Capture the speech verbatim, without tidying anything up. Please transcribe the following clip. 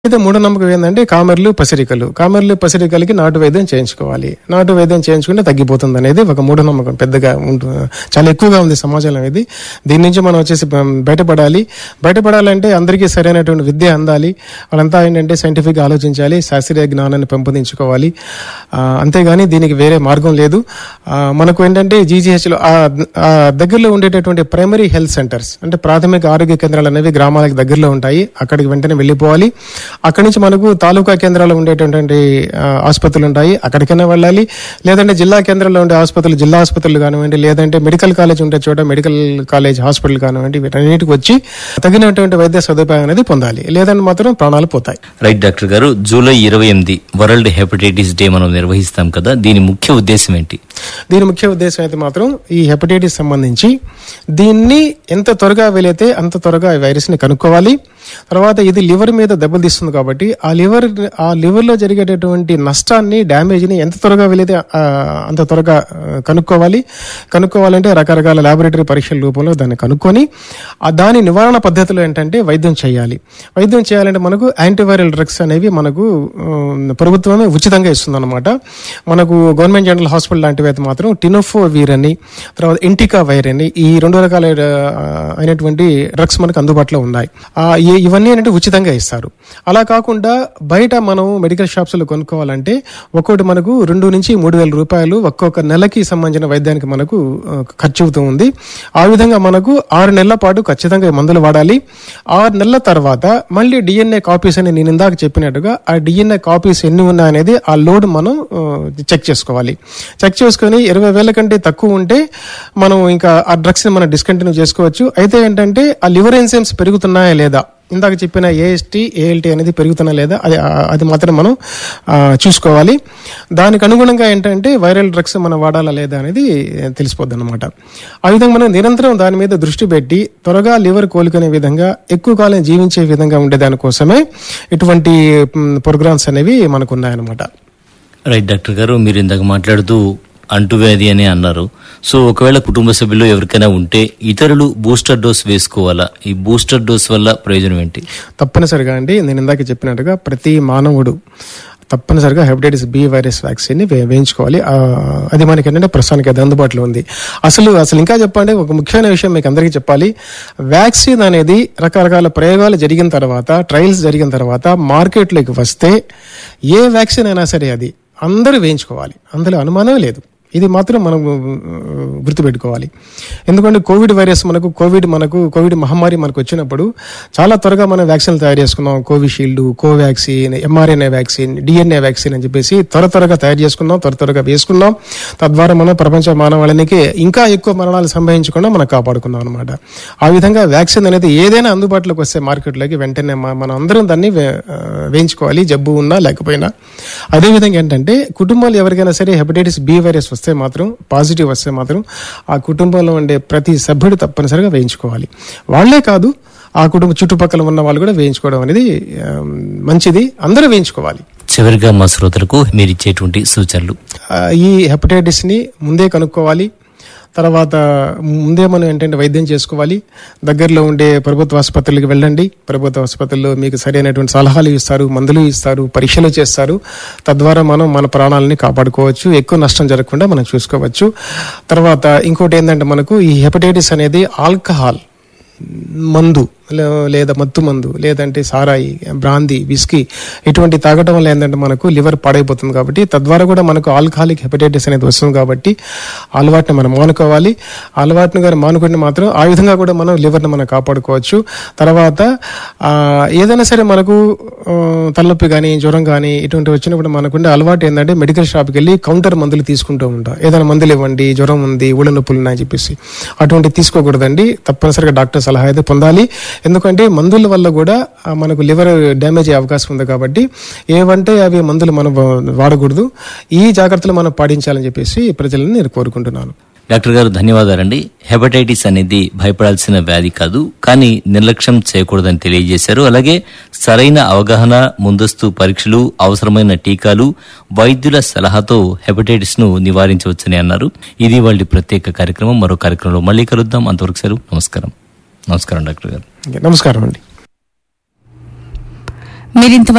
అయితే మూఢనమ్మకం ఏంటంటే కామెర్లు పసిరికలు కామెర్లు పసిరికలకి నాటు వైద్యం చేయించుకోవాలి, నాటు వైద్యం చేయించుకుంటే తగ్గిపోతుంది అనేది ఒక మూఢనమ్మకం పెద్దగా ఉంటుంది, చాలా ఎక్కువగా ఉంది సమాజంలో. ఇది దీని నుంచి మనం వచ్చేసి బయటపడాలి. బయటపడాలంటే అందరికీ సరైనటువంటి విద్య అందాలి. వాళ్ళంతా ఏంటంటే సైంటిఫిక్ గా ఆలోచించాలి, శాస్త్రీయ జ్ఞానాన్ని పెంపొందించుకోవాలి. అంతేగాని దీనికి వేరే మార్గం లేదు. మనకు ఏంటంటే జీజీహెచ్ లో ఆ దగ్గరలో ఉండేటటువంటి ప్రైమరీ హెల్త్ సెంటర్స్ అంటే ప్రాథమిక ఆరోగ్య కేంద్రాలు అనేవి గ్రామాలకు దగ్గరలో ఉంటాయి. అక్కడికి వెంటనే వెళ్ళిపోవాలి. అక్కడి నుంచి మనకు తాలూకా కేంద్రాలు ఉండేటటువంటి ఆసుపత్రులు ఉంటాయి, అక్కడికైనా వెళ్ళాలి. లేదంటే జిల్లా కేంద్రంలో ఉండే ఆసుపత్రులు జిల్లా ఆసుపత్రులు కానివ్వండి, లేదంటే మెడికల్ కాలేజ్ ఉండే చోట మెడికల్ కాలేజ్ హాస్పిటల్ కానివ్వండి, వీటన్నిటికి వచ్చి తగినటువంటి వైద్య సదుపాయం అనేది పొందాలి. లేదంటే మాత్రం ప్రాణాలు పోతాయి. రైట్ డాక్టర్ గారు, జూలై ఇరవై ఎనిమిది వరల్డ్ హెపటైటిస్ డే మనం నిర్వహిస్తాం కదా, దీని ముఖ్య ఉద్దేశం ఏంటి? దీని ముఖ్య ఉద్దేశం అయితే మాత్రం ఈ హెపటైటిస్ సంబంధించి దీన్ని ఎంత త్వరగా వీలైతే అంత త్వరగా ఈ వైరస్ ని కనుక్కోవాలి. తర్వాత ఇది లివర్ మీద దెబ్బతీస్తుంది కాబట్టి ఆ లివర్ ఆ లివర్ లో జరిగేటటువంటి నష్టాన్ని డ్యామేజ్ ని ఎంత త్వరగా వీలైతే అంత త్వరగా కనుక్కోవాలి. కనుక్కోవాలంటే రకరకాల ల్యాబొరేటరీ పరీక్షల రూపంలో దాన్ని కనుక్కొని దాని నివారణ పద్ధతులు ఏంటంటే వైద్యం చేయాలి. వైద్యం చేయాలంటే మనకు యాంటీవైరల్ డ్రగ్స్ అనేవి మనకు ప్రభుత్వమే ఉచితంగా ఇస్తుంది అనమాట. మనకు గవర్నమెంట్ జనరల్ హాస్పిటల్ లాంటివి అయితే మాత్రం టినోఫోవీర్ అని, తర్వాత ఇంటికా వైర్ అని, ఈ రెండు రకాల అయినటువంటి డ్రగ్స్ మనకు అందుబాటులో ఉన్నాయి. ఇవన్నీ ఏంటంటే ఉచితంగా ఇస్తారు. అలా కాకుండా బయట మనం మెడికల్ షాప్స్ లో కొనుక్కోవాలంటే ఒక్కొక్కటి మనకు రెండు నుంచి మూడు వేల రూపాయలు ఒక్కొక్క నెలకి సంబంధించిన వైద్యానికి మనకు ఖర్చు అవుతూ ఉంది. ఆ విధంగా మనకు ఆరు నెలల పాటు ఖచ్చితంగా మందులు వాడాలి. ఆరు నెలల తర్వాత మళ్ళీ డిఎన్ఏ కాపీస్ అని నేను ఇందాక చెప్పినట్టుగా ఆ డిఎన్ఏ కాపీస్ ఎన్ని ఉన్నాయనేది ఆ లోడ్ మనం చెక్ చేసుకోవాలి. చెక్ చేసుకుని ఇరవై వేల కంటే తక్కువ ఉంటే మనం ఇంకా ఆ డ్రగ్స్ ని మనం డిస్కంటిన్యూ చేసుకోవచ్చు. అయితే ఏంటంటే ఆ లివర్ ఎంజైమ్స్ పెరుగుతున్నాయా లేదా, ఇందాక చెప్పిన ఏఎస్టీ ఏఎల్టీ అనేది పెరుగుతున్నా లేదా అది అది మాత్రం మనం చూసుకోవాలి. దానికి అనుగుణంగా ఏంటంటే వైరల్ డ్రగ్స్ మనం వాడాలా లేదా అనేది తెలిసిపోద్ది అనమాట. ఆ విధంగా మనం నిరంతరం దాని మీద దృష్టి పెట్టి త్వరగా లివర్ కోలుకునే విధంగా ఎక్కువ కాలం జీవించే విధంగా ఉండే దానికోసమే ఇటువంటి ప్రోగ్రామ్స్ అనేవి మనకు ఉన్నాయన్నమాట. రైట్ డాక్టర్ గారు, మీరు ఇందాక మాట్లాడుతూ అంటువ్యాధి అని అన్నారు. సో ఒకవేళ కుటుంబ సభ్యులు ఎవరికైనా ఉంటే ఇతరులు బూస్టర్ డోస్ వేసుకోవాలా? ఈ బూస్టర్ డోస్ వల్ల ప్రయోజనం ఏంటి? తప్పనిసరిగా అండి, నేను ఇందాక చెప్పినట్టుగా ప్రతి మానవుడు తప్పనిసరిగా హెపటైటిస్ బి వైరస్ వ్యాక్సిన్ ని వేయించుకోవాలి. అది మనకి ఏంటంటే ప్రస్తుతానికి అది అందుబాటులో ఉంది. అసలు అసలు ఇంకా చెప్పండి, ఒక ముఖ్యమైన విషయం మీకు అందరికీ చెప్పాలి. వ్యాక్సిన్ అనేది రకరకాల ప్రయోగాలు జరిగిన తర్వాత, ట్రయల్స్ జరిగిన తర్వాత మార్కెట్లోకి వస్తే ఏ వ్యాక్సిన్ అయినా సరే అది అందరూ వేయించుకోవాలి, అందులో అనుమానం లేదు. ఇది మాత్రం మనం గుర్తుపెట్టుకోవాలి. ఎందుకంటే కోవిడ్ వైరస్ మనకు కోవిడ్ మనకు కోవిడ్ మహమ్మారి మనకు వచ్చినప్పుడు చాలా త్వరగా మనం వ్యాక్సిన్లు తయారు చేసుకున్నాం. Covishield, Covaxin, mRNA vaccine, DNA vaccine అని చెప్పేసి త్వర త్వరగా తయారు చేసుకున్నాం, త్వర త్వరగా వేసుకున్నాం. తద్వారా మనం ప్రపంచ మానవాళికి ఇంకా ఎక్కువ మరణాలు సంభవించకుండా మనం కాపాడుకున్నాం అనమాట. ఆ విధంగా వ్యాక్సిన్ అనేది ఏదైనా అందుబాటులోకి వస్తే మార్కెట్లోకి వెంటనే మనం అందరం దాన్ని వేయించుకోవాలి, జబ్బు ఉన్నా లేకపోయినా. అదేవిధంగా ఏంటంటే కుటుంబాలు ఎవరికైనా సరే హెపటైటిస్ బి వైరస్ వస్తే మాత్రం, పాజిటివ్ వస్తే మాత్రం ఆ కుటుంబంలో ఉండే ప్రతి సభ్యుడు తప్పనిసరిగా వేయించుకోవాలి. వాళ్లే కాదు, ఆ కుటుంబ చుట్టుపక్కల ఉన్న వాళ్ళు కూడా వేయించుకోవడం అనేది మంచిది, అందరూ వేయించుకోవాలి. చివరిగా మా శ్రోతలకు మీరు ఇచ్చేటువంటి సూచనలు? ఈ హెపటైటిస్ ని ముందే కనుక్కోవాలి. తర్వాత ముందే మనం ఏంటంటే వైద్యం చేసుకోవాలి. దగ్గరలో ఉండే ప్రభుత్వ ఆసుపత్రులకు వెళ్ళండి. ప్రభుత్వ ఆసుపత్రుల్లో మీకు సరైనటువంటి సలహాలు ఇస్తారు, మందులు ఇస్తారు, పరీక్షలు చేస్తారు. తద్వారా మనం మన ప్రాణాలని కాపాడుకోవచ్చు, ఎక్కువ నష్టం జరగకుండా మనం చూసుకోవచ్చు. తర్వాత ఇంకోటి ఏంటంటే మనకు ఈ హెపటైటిస్ అనేది ఆల్కహాల్, మందు లేదా మత్తు మందు, లేదంటే సారాయి, బ్రాందీ, విస్కీ ఇటువంటి తాగటం వల్ల ఏంటంటే మనకు లివర్ పాడైపోతుంది. కాబట్టి తద్వారా కూడా మనకు ఆల్కహాలిక్ హెపటైటిస్ అనేది వస్తుంది. కాబట్టి అలవాటుని మనం మానుకోవాలి. అలవాటుని గారు మానుకుంటే మాత్రం ఆ విధంగా కూడా మనం లివర్ని మనం కాపాడుకోవచ్చు. తర్వాత ఏదైనా సరే మనకు తలనొప్పి కానీ జ్వరం కానీ ఇటువంటి వచ్చినప్పుడు మనకుండే అలవాటు ఏంటంటే మెడికల్ షాప్కి వెళ్ళి కౌంటర్ మందులు తీసుకుంటూ ఉంటాం. ఏదైనా మందులు ఇవ్వండి, జ్వరం ఉంది, ఊళ్ళ నొప్పులు ఉన్నాయని చెప్పేసి అటువంటి తీసుకోకూడదండి. తప్పనిసరిగా డాక్టర్ సలహా అయితే పొందాలి. ఎందుకంటే మందుల వల్ల కూడా మనకు లివర్ డ్యామేజ్ అయ్యే అవకాశం ఉంది. కాబట్టి ఏవంటే అవి మందులు మనం వాడకూడదు. ఈ జాగ్రత్తలు మనం పాటించాలని చెప్పేసి ప్రజలను నేను కోరుకుంటున్నాను. డాక్టర్ గారు, ధన్యవాదాలండి. హెపటైటిస్ అనేది భయపడాల్సిన వ్యాధి కాదు, కానీ నిర్లక్ష్యం చేయకూడదని తెలియజేశారు. అలాగే సరైన అవగాహన, ముందస్తు పరీక్షలు, అవసరమైన టీకాలు, వైద్యుల సలహాతో హెపటైటిస్ ను నివారించవచ్చని అన్నారు. ఇది వాళ్ళ ప్రత్యేక కార్యక్రమం. మరో కార్యక్రమంలో మళ్ళీ కలుద్దాం. అంతవరకు సెలవు. నమస్కారం. నమస్కారం డాక్టర్ గారు. నమస్కారం అండి. మీరింత